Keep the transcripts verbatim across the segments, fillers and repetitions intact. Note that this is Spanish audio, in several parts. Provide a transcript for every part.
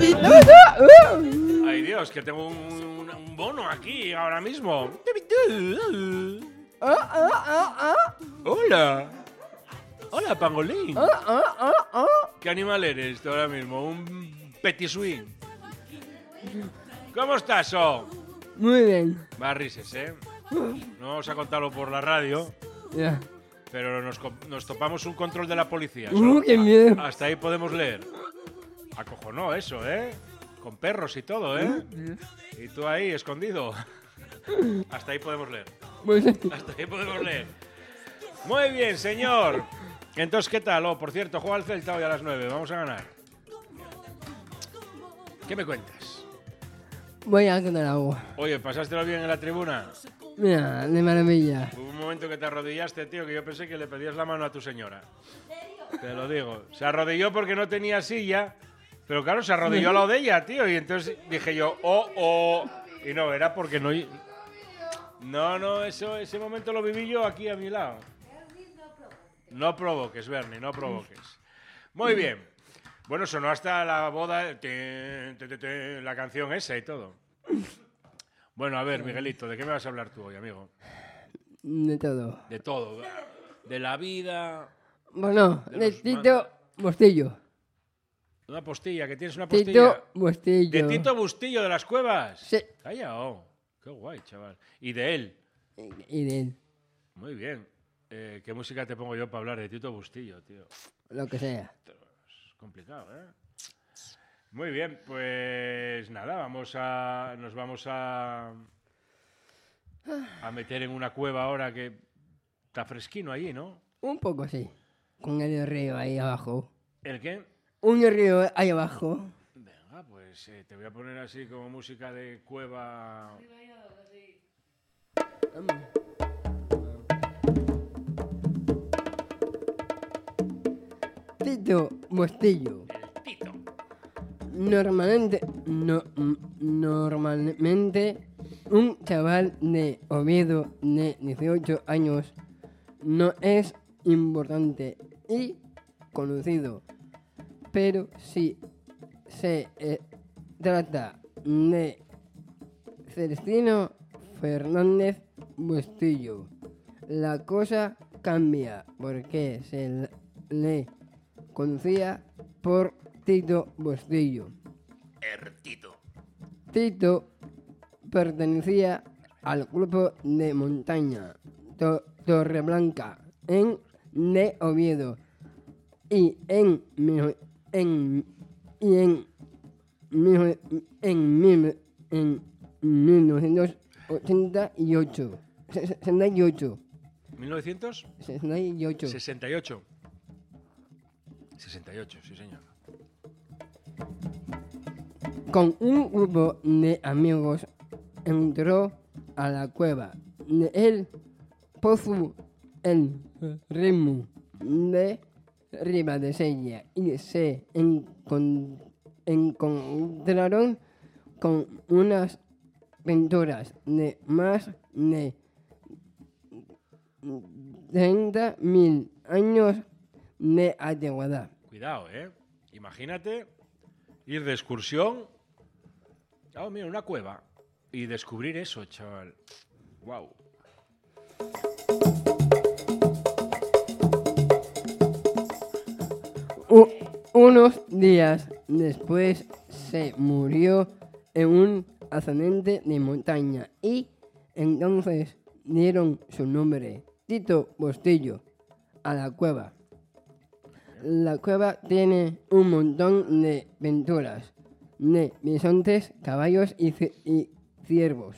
Ay, Dios, que tengo un, un, un bono aquí ahora mismo. Hola. Hola, pangolín. ¿Qué animal eres tú ahora mismo? Un petit swing. ¿Cómo estás, oh? Muy bien. Más risas, ¿eh? No vamos a contarlo por la radio, Ya. pero nos, co- nos topamos un control de la policía. Uh, So- qué miedo. Hasta ahí podemos leer. Acojonó eso, ¿eh? Con perros y todo, ¿eh? Y tú ahí, escondido. Hasta ahí podemos leer. Pues, Hasta ahí podemos leer. Muy bien, señor. Entonces, ¿qué tal? Oh, por cierto, juega el Celta hoy a las nueve. Vamos a ganar. ¿Qué me cuentas? voy a contar algo. Oye, ¿pasástelo bien en la tribuna? Mira, de maravilla. Hubo un momento que te arrodillaste, tío, que yo pensé que le pedías la mano a tu señora. Te lo digo. Se arrodilló porque no tenía silla, pero claro, se arrodilló al lado de ella, tío. Y entonces dije yo, oh, oh. Y no, era porque no... No, no, eso, ese momento lo viví yo aquí a mi lado. No provoques, Bernie, no provoques. Muy bien. Bueno, sonó hasta la boda, te, te, te, te, la canción esa y todo. Bueno, a ver, Miguelito, ¿de qué me vas a hablar tú hoy, amigo? De todo. De todo. De la vida. Bueno, De de los Tito Bustillo. Una postilla, que tienes una Tito postilla. Bustillo. De Tito Bustillo de las Cuevas. Sí. Calla, oh. Qué guay, chaval. Y de él. Y de él. Muy bien. Eh, ¿Qué música te pongo yo para hablar de Tito Bustillo, tío? Lo que sea. Es complicado, ¿eh? Muy bien, pues nada, vamos a, nos vamos a, a meter en una cueva ahora que está fresquino allí, ¿no? Un poco sí. Con el río ahí abajo. ¿El qué? Un río ahí abajo. Venga, pues eh, te voy a poner así como música de cueva. Tito Bustillo. El Tito. Normalmente, no, mm, normalmente un chaval de Oviedo de dieciocho años no es importante y conocido, pero si se eh, trata de Celestino Fernández Bustillo, la cosa cambia porque se le conocía por Tito Bustillo. El Tito. Tito pertenecía al grupo de montaña To- Torreblanca en de Oviedo y en mil- en y en mil- en mil- en mil novecientos ochenta y ocho sesenta y ocho ¿mil novecientos sesenta y ocho sesenta y ocho. sesenta y ocho, sí, señor. Con un grupo de amigos entró a la cueva de el pozo el ritmo de Ribadesella y se encon- encontraron con unas pinturas de más de treinta mil años de antigüedad. Cuidado, ¿eh? Imagínate ir de excursión. Oh, mira, una cueva. Y descubrir eso, chaval. Wow. U- unos días después se murió en un accidente de montaña y entonces dieron su nombre, Tito Bustillo, a la cueva. La cueva tiene un montón de pinturas de bisontes, caballos y, ci- y ciervos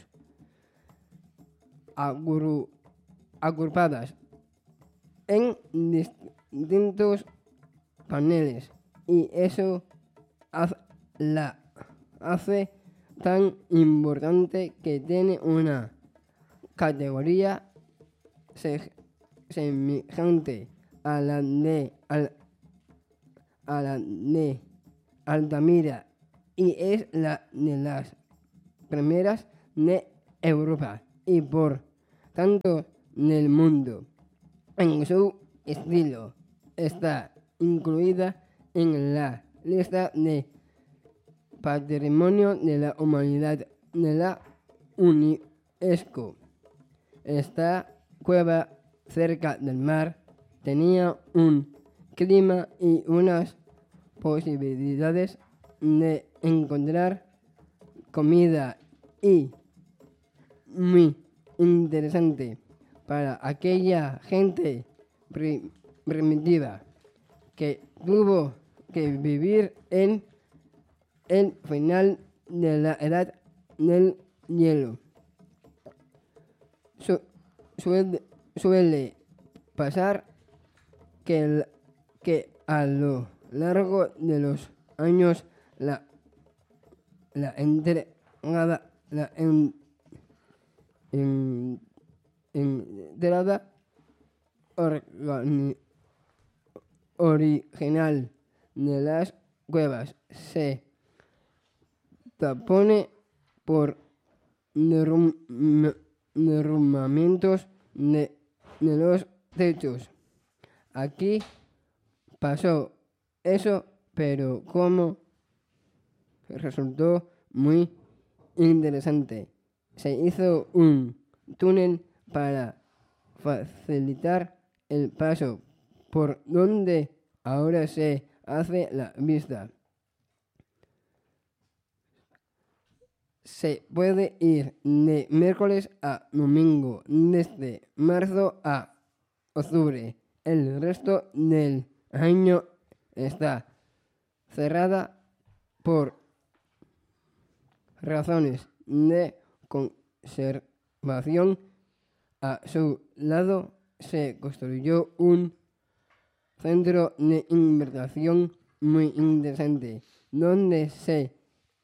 agru- agrupadas en distintos paneles y eso haz- la hace tan importante que tiene una categoría se- semejante a la de al- a la de Altamira y es la de las primeras de Europa y por tanto del mundo. En su estilo está incluida en la lista de Patrimonio de la Humanidad de la UNESCO. Esta cueva cerca del mar tenía un clima y unas posibilidades de encontrar comida y muy interesante para aquella gente pri- primitiva que tuvo que vivir en el final de la edad del hielo. Su- suele, suele pasar que, el- que a lo largo de los años la, la entregada, la en- en- entrada organi- original de las cuevas se tapone por derrum- m- derrumbamientos de, de los techos. Aquí pasó eso, pero como resultó muy interesante, se hizo un túnel para facilitar el paso por donde ahora se hace la vista. Se puede ir de miércoles a domingo, desde marzo a octubre. El resto del año está cerrada por razones de conservación. A su lado se construyó un centro de inversión muy interesante, donde se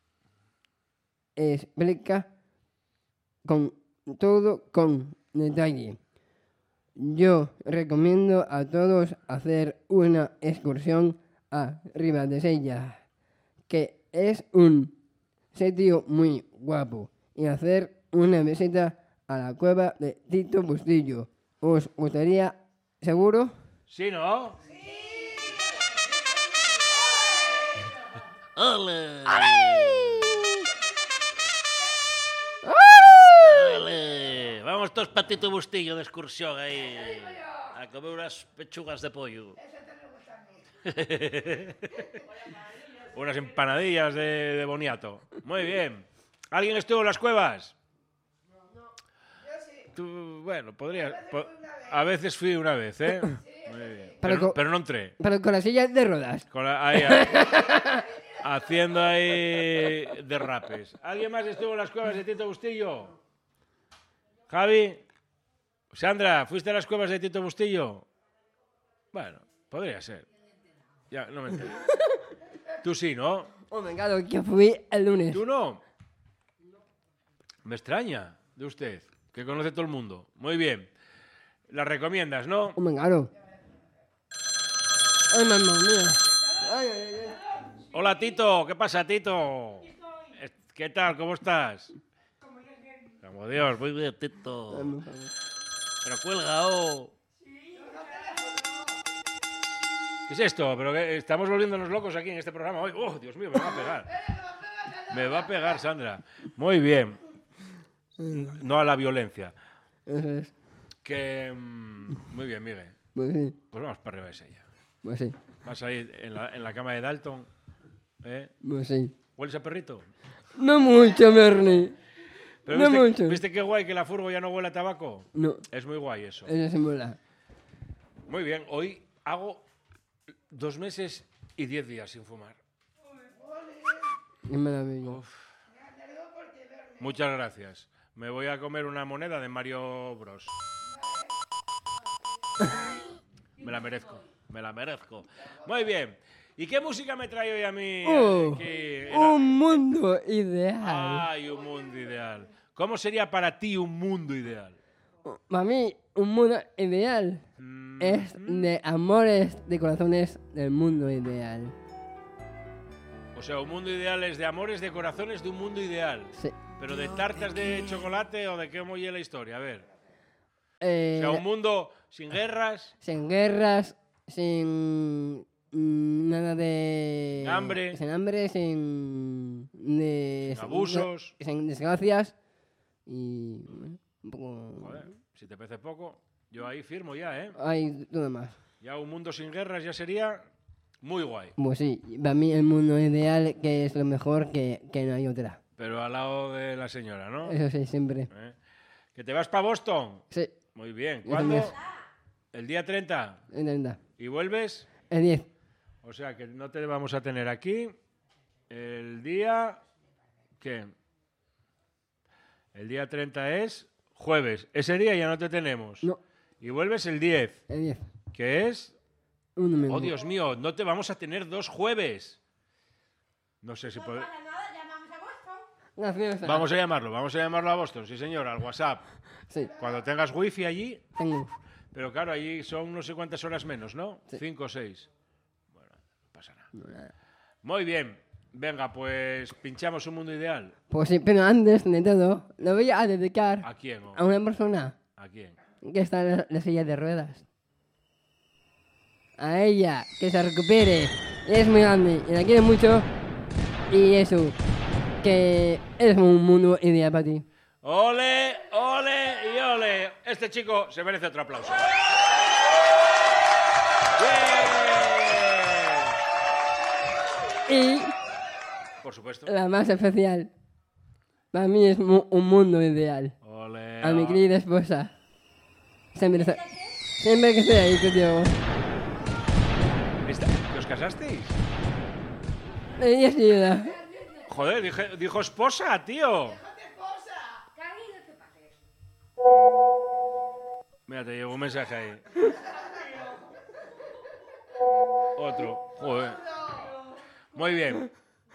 explica con todo con detalle. Yo recomiendo a todos hacer una excursión a Ribadesella, que es un sitio muy guapo, y hacer una visita a la cueva de Tito Bustillo. ¿Os gustaría, seguro? ¿Sí, no? ¡Ole! ¡Ole! Vamos todos para Tito Bustillo de excursión ahí a comer unas pechugas de pollo. Unas empanadillas de, de boniato. Muy bien. ¿Alguien estuvo en las cuevas? Tú, bueno, podría. po- a veces fui una vez, ¿eh? Muy bien. Pero Pero, co- pero no entré. Pero con las sillas de ruedas. Con la- ahí, ahí, haciendo ahí derrapes. ¿Alguien más estuvo en las cuevas de Tito Bustillo? Javi. Sandra, ¿fuiste a las cuevas de Tito Bustillo? Bueno, podría ser. Ya, no me entero. Tú sí, ¿no? Oh, me encanta que fui el lunes. ¿Tú no? Me extraña de usted, que conoce todo el mundo. Muy bien. ¿Las recomiendas, no? Oh, me encanta. Ay, mamá mía. Ay, ay, ay. Hola, Tito. ¿Qué pasa, Tito? Es- ¿Qué tal? ¿Cómo estás? Como Dios. Muy bien, Tito. Ay, por favor. Pero cuelga, oh. ¿Qué es esto? Pero que estamos volviéndonos locos aquí en este programa hoy. ¡Oh, Dios mío, me va a pegar! Me va a pegar, Sandra. Muy bien. No a la violencia. Eso es. Que... mm, Muy bien, Miguel. Pues sí, Pues vamos para arriba de ella. pues sí, Vas ahí en la, en la cama de Dalton. ¿Eh? pues sí. ¿Hueles a perrito? No mucho, Bernie. Pero No viste, mucho. ¿viste qué guay que la furgo ya no huele a tabaco? No, Es muy guay eso. eso se mola. Muy bien, hoy hago dos meses y diez días sin fumar. Qué maravilla. Muchas gracias. Me voy a comer una moneda de Mario Bros. Me la merezco, me la merezco. Muy bien. ¿Y qué música me trae hoy a mí? Oh, aquí en la- un mundo ideal. Ay, un mundo ideal. ¿Cómo sería para ti un mundo ideal? Para mí, un mundo ideal Mm, es de amores de corazones del mundo ideal. O sea, un mundo ideal es de amores, de corazones, de un mundo ideal. Sí. ¿Pero de tartas de chocolate o de qué oye la historia? A ver. Eh, O sea, un mundo sin guerras, Sin guerras, sin mm, nada de... Hambre. Sin hambre, sin de... Abusos. Sin desgracias. Y... bueno, un poco... Joder, si te parece poco, yo ahí firmo ya, ¿eh? Hay todo más. Ya un mundo sin guerras ya sería muy guay. Pues sí, para mí el mundo ideal que es lo mejor que, que no hay otra. Pero al lado de la señora, ¿no? Eso sí, siempre. ¿Eh? ¿Que te vas para Boston? Sí, Muy bien. Yo ¿Cuándo? también. El día treinta. intenta. ¿Y vuelves? El diez. O sea que no te vamos a tener aquí el día... ¿Qué? El día treinta es jueves. Ese día ya no te tenemos. No, Y vuelves el diez, el diez. que es... Un domingo. Oh, Dios mío, no te vamos a tener dos jueves. No sé si No puede... pasa nada, llamamos a Boston. Una fiesta. Vamos a llamarlo, vamos a llamarlo a Boston, sí señor, al WhatsApp. Sí, Cuando tengas wifi allí, tengo. pero claro, allí son no sé cuántas horas menos, ¿no? Sí. Cinco o seis. Bueno, no pasa nada. Muy bien, venga, pues pinchamos un mundo ideal. Pues sí, pero antes de todo, lo voy a dedicar ¿A quién? oh? a una persona ¿A quién? que está en la, la silla de ruedas. A ella, que se recupere. Es muy grande y la quiere mucho. Y eso, que es un mundo ideal para ti. ¡Ole, ole y ole! Este chico se merece otro aplauso. ¡Bien! Y Por supuesto. la más especial, para mí es mu- un mundo ideal. Ole, A mi ole. querida esposa. Siempre, está- siempre que estoy ahí contigo. Esta- ¿que ¿Os casasteis? Ella sí ayuda. Joder, dije- dijo esposa, tío. Cari, no te pases. Mira, te llegó un mensaje ahí. Otro. Joder. Muy bien.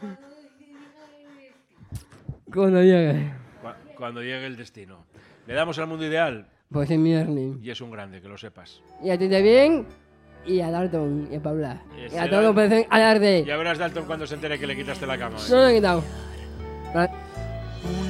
Cuando llegue. Cu- Cuando llegue el destino. Le damos al mundo ideal Pues en mi orden. y es un grande, que lo sepas. Y a ti también. Y a Dalton y a Paula. Y Y ese a todo Dal- pueden alarde. Ya verás Dalton cuando se entere que le quitaste la cama. ¿eh? No lo he quitado. Vale.